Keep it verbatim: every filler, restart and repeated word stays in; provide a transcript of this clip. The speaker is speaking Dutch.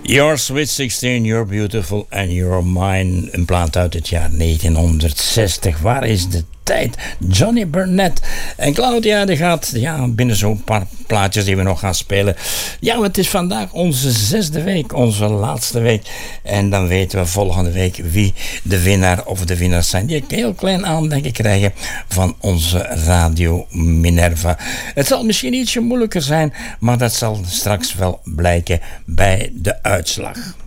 You're Sweet sixteen, You're Beautiful and You're Mine. Een plaat uit het jaar negentienhonderdzestig. Waar is de tijd? Johnny Burnett. En Claudia die gaat ja, binnen zo'n paar plaatjes die we nog gaan spelen. Ja, het is vandaag onze zesde week, onze laatste week. En dan weten we volgende week wie de winnaar of de winnaars zijn. Die een heel klein aandenken krijgen van onze Radio Minerva. Het zal misschien ietsje moeilijker zijn, maar dat zal straks wel blijken bij de uitslag.